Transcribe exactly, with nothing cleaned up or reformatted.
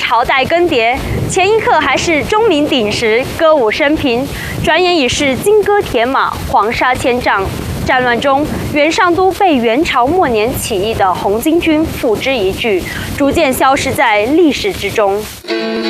朝代更迭，前一刻还是钟鸣鼎食、歌舞升平，转眼已是金戈铁马、黄沙千丈。战乱中，元上都被元朝末年起义的红巾军付之一炬，逐渐消失在历史之中。